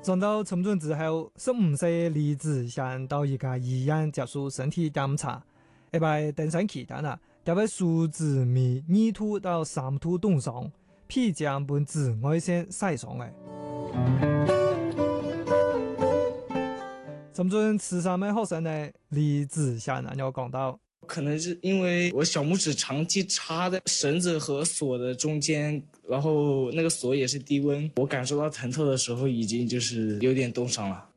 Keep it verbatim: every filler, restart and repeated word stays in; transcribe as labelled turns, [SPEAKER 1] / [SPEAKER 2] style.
[SPEAKER 1] 上到陈准之後，十五歲李子想到一家醫院接受身體檢查，一擺登山期間啊，這位數字米二度到三度凍傷，皮漿本紫外線曬傷嘅。陳准慈山嘅學生呢，李子想呢有講到。
[SPEAKER 2] 可能是因为我小拇指长期插在绳子和锁的中间，然后那个锁也是低温，我感受到疼痛的时候已经就是有点冻伤了。